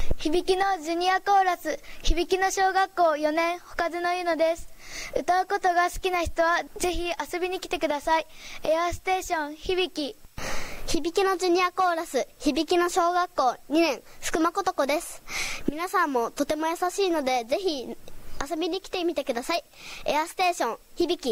響きのジュニアコーラス、響きの小学校4年、ほかずのゆのです。歌うことが好きな人はぜひ遊びに来てください。エアステーション響き。 響きのジュニアコーラス、響きの小学校2年、福間ことこです。皆さんもとても優しいのでぜひ遊びに来てみてください。エアステーション響き。